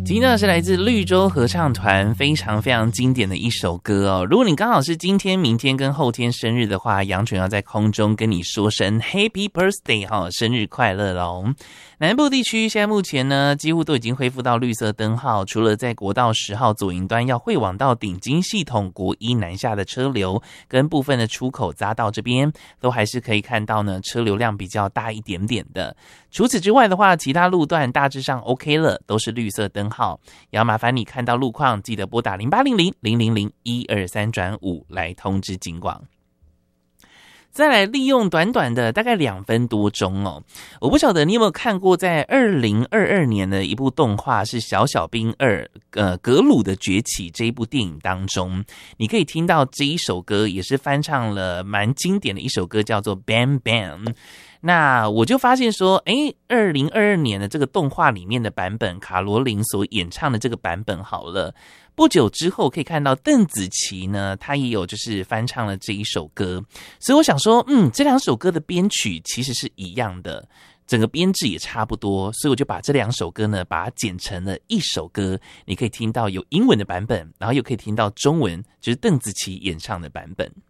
听到的是来自绿洲合唱团非常非常经典的一首歌哦。如果你刚好是今天、明天跟后天生日的话，杨纯要在空中跟你说声 Happy Birthday 哈，生日快乐喽！南部地区现在目前呢，几乎都已经恢复到绿色灯号，除了在国道10号左营端要汇往到顶金系统国一南下的车流，跟部分的出口匝道这边，都还是可以看到呢，车流量比较大一点点的。除此之外的话，其他路段大致上 OK 了，都是绿色灯号。也要麻烦你看到路况，记得拨打0800-000-123-5来通知警广。再来利用短短的大概2分多钟哦，我不晓得你有没有看过在2022年的一部动画是小小兵2格鲁的崛起这一部电影当中，你可以听到这一首歌也是翻唱了蛮经典的一首歌，叫做 Bam Bam。那我就发现说2022年的这个动画里面的版本，卡罗琳所演唱的这个版本好了，不久之后可以看到邓紫棋呢，她也有就是翻唱了这一首歌，所以我想说这2首歌的编曲其实是一样的，整个编制也差不多，所以我就把这2首歌呢把它剪成了一首歌，你可以听到有英文的版本，然后又可以听到中文，就是邓紫棋演唱的版本。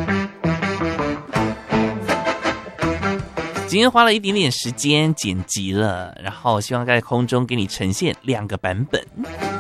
今天花了一点点时间剪辑了，然后希望在空中给你呈现2个版本。